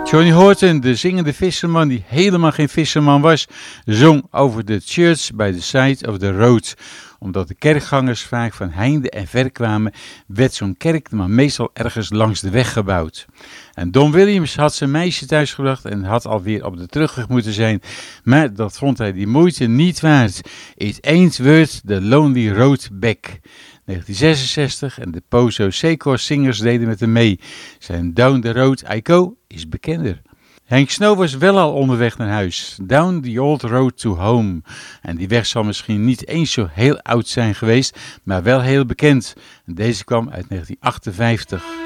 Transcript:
Johnny Horton, de zingende visserman die helemaal geen visserman was, zong over de church by the side of the road. Omdat de kerkgangers vaak van heinde en ver kwamen, werd zo'n kerk maar meestal ergens langs de weg gebouwd. En Don Williams had zijn meisje thuisgebracht en had alweer op de terugweg moeten zijn, maar dat vond hij die moeite niet waard. It ain't worth the lonely road back. 1966 en de Pozo Secor Singers deden met hem mee. Zijn Down the Road I Go is bekender. Henk Snow was wel al onderweg naar huis. Down the old road to home. En die weg zal misschien niet eens zo heel oud zijn geweest, maar wel heel bekend. En deze kwam uit 1958.